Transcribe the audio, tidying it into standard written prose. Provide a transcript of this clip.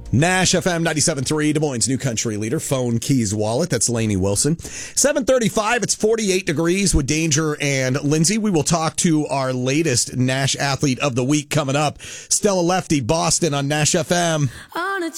Nash FM 97.3, Des Moines' new country leader, Phone Keys Wallet. That's Lainey Wilson. 7:35, it's 48 degrees with Danger and Lindsay. We will talk to our latest Nash Athlete of the Week coming up. Stella Lefty, Boston on Nash FM. On a